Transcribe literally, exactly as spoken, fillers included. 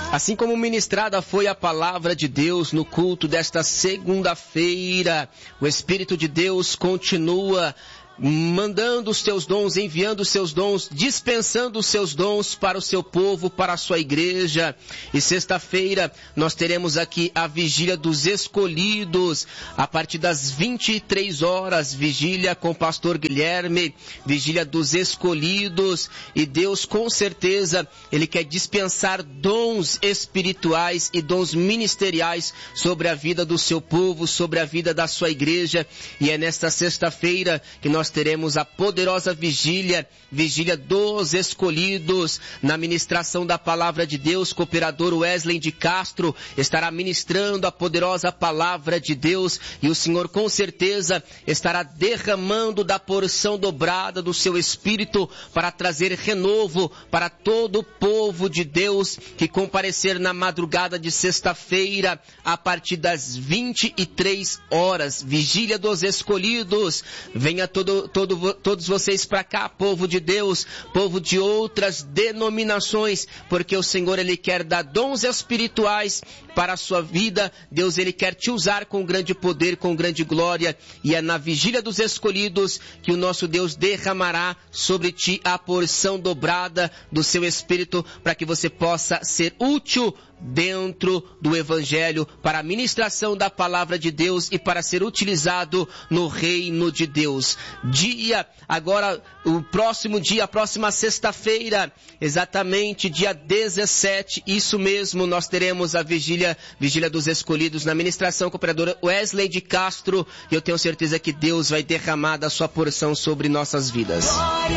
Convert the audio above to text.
Assim como ministrada foi a palavra de Deus no culto desta segunda-feira, o Espírito de Deus continua mandando os seus dons, enviando os seus dons, dispensando os seus dons para o seu povo, para a sua igreja. E sexta-feira nós teremos aqui a vigília dos escolhidos, a partir das vinte e três horas, vigília com o pastor Guilherme, vigília dos escolhidos. E Deus, com certeza, Ele quer dispensar dons espirituais e dons ministeriais sobre a vida do seu povo, sobre a vida da sua igreja. E é nesta sexta-feira que nós teremos a poderosa vigília, vigília dos escolhidos, na ministração da palavra de Deus. Cooperador Wesley de Castro estará ministrando a poderosa palavra de Deus, e o Senhor com certeza estará derramando da porção dobrada do seu Espírito para trazer renovo para todo o povo de Deus que comparecer na madrugada de sexta-feira a partir das vinte e três horas, vigília dos escolhidos. Venha todo Todo, todos vocês para cá, povo de Deus, povo de outras denominações, porque o Senhor, Ele quer dar dons espirituais para a sua vida. Deus, Ele quer te usar com grande poder, com grande glória, e é na vigília dos escolhidos que o nosso Deus derramará sobre ti a porção dobrada do seu Espírito, para que você possa ser útil dentro do Evangelho, para a ministração da palavra de Deus e para ser utilizado no reino de Deus. Dia, agora, o próximo dia, a próxima sexta-feira, exatamente dia dezessete, isso mesmo, nós teremos a vigília, vigília dos escolhidos na ministração com a cooperadora Wesley de Castro, e eu tenho certeza que Deus vai derramar da sua porção sobre nossas vidas. Glória.